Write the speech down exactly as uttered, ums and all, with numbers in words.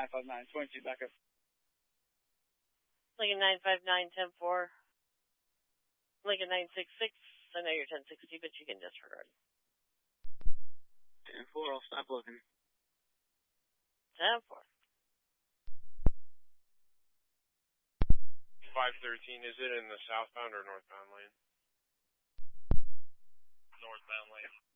nine five nine, twenty-two, back up. Lincoln nine five nine, ten four. Lincoln nine six six. I know you're ten sixty, but you can disregard. ten four, I'll stop looking. ten four. five thirteen, is it in the southbound or northbound lane? Northbound lane.